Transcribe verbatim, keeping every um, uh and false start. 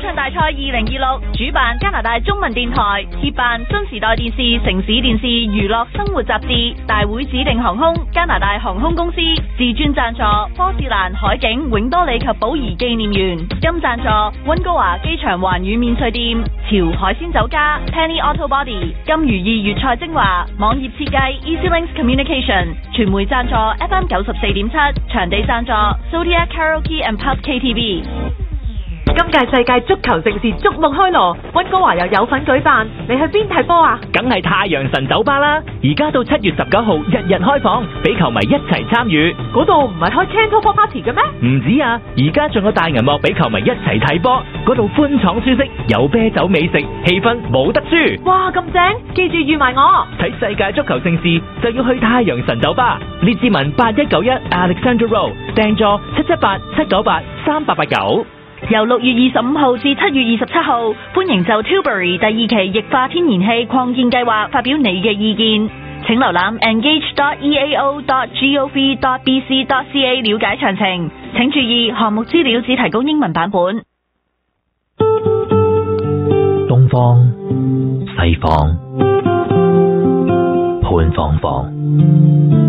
唱大賽二零二六，主辦加拿大中文電台，協辦新時代電視、城市電視、娛樂生活雜誌，大會指定航空加拿大航空公司，自專贊助科士蘭海景永多里及寶儀紀念園，金贊助溫哥華機場環宇免稅店，潮海鮮酒家 Penny Auto Body， 金魚意粵菜精華，網頁設計 EasyLinks Communication， 傳媒贊助 F M 九十四點七，場地贊助 Zodiac Karaoke and Pub K T V。 今屆世界足球盛事矚目開鑼，溫哥華又有份舉辦，你去邊睇波啊？ 梗係太陽神酒吧啦！而家到七月十九號日日開放，俾球迷一齊參與。 嗰度唔係開 Cantopop Party 嘅咩？ 唔止啊！而家仲有大銀幕俾球迷一齊睇波，嗰度寬敞舒適，有啤酒美食，氣氛冇得輸。 哇，咁正！記住預埋我。 睇世界足球盛事就要去太陽神酒吧，列治文八一九一 Alexandra Road， 訂座七七八七九八三八八九。 由六月二十五號至七月二十七號，歡迎就 Tilbury 第二期液化天然氣擴建計劃發表你嘅意見。請瀏覽 engage dot e a o dot gov dot b c dot c a 了解詳情。請注意，項目資料只提供英文版本。 東方、西方、潘芳芳。